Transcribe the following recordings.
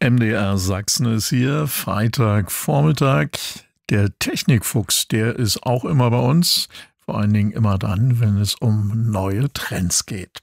MDR Sachsen ist hier, Freitagvormittag. Der Technikfuchs, der ist auch immer bei uns, vor allen Dingen immer dann, wenn es um neue Trends geht.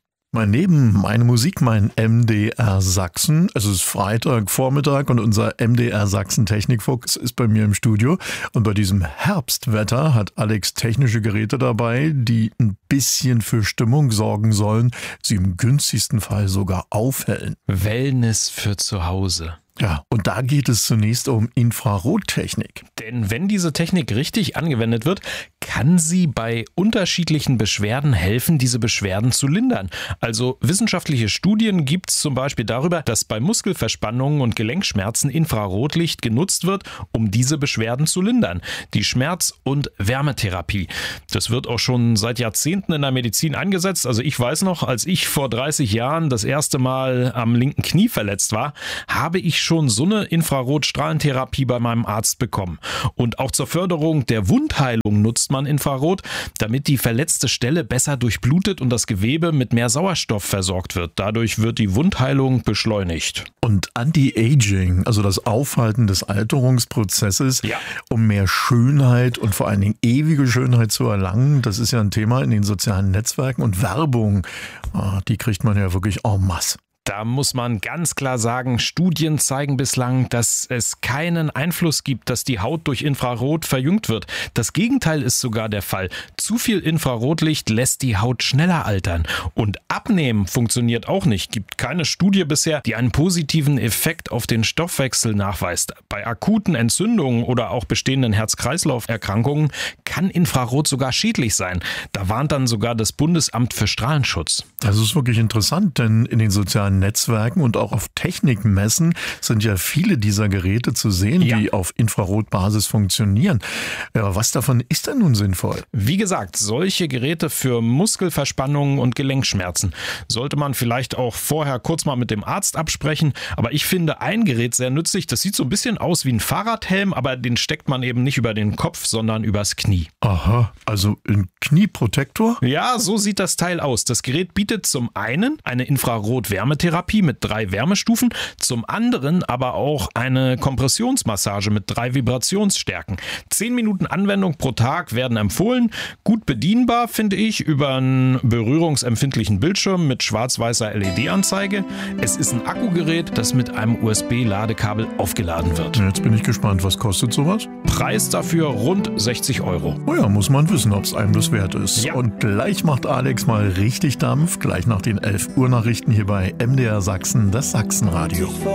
Meine Musik, mein MDR Sachsen. Es ist Freitagvormittag und unser MDR Sachsen Technikfuchs ist bei mir im Studio. Und bei diesem Herbstwetter hat Alex technische Geräte dabei, die ein bisschen für Stimmung sorgen sollen, sie im günstigsten Fall sogar aufhellen. Wellness für zu Hause. Ja, und da geht es zunächst um Infrarottechnik. Denn wenn diese Technik richtig angewendet wird, kann sie bei unterschiedlichen Beschwerden helfen, diese Beschwerden zu lindern. Also wissenschaftliche Studien gibt es zum Beispiel darüber, dass bei Muskelverspannungen und Gelenkschmerzen Infrarotlicht genutzt wird, um diese Beschwerden zu lindern. Die Schmerz- und Wärmetherapie. Das wird auch schon seit Jahrzehnten in der Medizin eingesetzt. Also ich weiß noch, als ich vor 30 Jahren das erste Mal am linken Knie verletzt war, habe ich schon so eine Infrarotstrahlentherapie bei meinem Arzt bekommen. Und auch zur Förderung der Wundheilung nutzt man Infrarot, damit die verletzte Stelle besser durchblutet und das Gewebe mit mehr Sauerstoff versorgt wird. Dadurch wird die Wundheilung beschleunigt. Und Anti-Aging, also das Aufhalten des Alterungsprozesses, um mehr Schönheit und vor allen Dingen ewige Schönheit zu erlangen, das ist ja ein Thema in den sozialen Netzwerken und Werbung, die kriegt man ja wirklich en masse. Da muss man ganz klar sagen, Studien zeigen bislang, dass es keinen Einfluss gibt, dass die Haut durch Infrarot verjüngt wird. Das Gegenteil ist sogar der Fall. Zu viel Infrarotlicht lässt die Haut schneller altern. Und Abnehmen funktioniert auch nicht. Gibt keine Studie bisher, die einen positiven Effekt auf den Stoffwechsel nachweist. Bei akuten Entzündungen oder auch bestehenden Herz-Kreislauf-Erkrankungen kann Infrarot sogar schädlich sein. Da warnt dann sogar das Bundesamt für Strahlenschutz. Das ist wirklich interessant, denn in den sozialen Netzwerken und auch auf Technikmessen sind ja viele dieser Geräte zu sehen, die auf Infrarotbasis funktionieren. Ja, was davon ist denn nun sinnvoll? Wie gesagt, solche Geräte für Muskelverspannungen und Gelenkschmerzen sollte man vielleicht auch vorher kurz mal mit dem Arzt absprechen. Aber ich finde ein Gerät sehr nützlich. Das sieht so ein bisschen aus wie ein Fahrradhelm, aber den steckt man eben nicht über den Kopf, sondern übers Knie. Aha, also ein Knieprotektor? Ja, so sieht das Teil aus. Das Gerät bietet zum einen eine Infrarot-Wärmetherapie mit 3 Wärmestufen, zum anderen aber auch eine Kompressionsmassage mit 3 Vibrationsstärken. 10 Minuten Anwendung pro Tag werden empfohlen. Gut bedienbar, finde ich, über einen berührungsempfindlichen Bildschirm mit schwarz-weißer LED-Anzeige. Es ist ein Akkugerät, das mit einem USB-Ladekabel aufgeladen wird. Jetzt bin ich gespannt, was kostet sowas? Preis dafür rund 60 €. Oh ja, muss man wissen, ob es einem das wert ist. Ja. Und gleich macht Alex mal richtig Dampf, gleich nach den 11 Uhr Nachrichten hier bei MDR Sachsen, das Sachsenradio.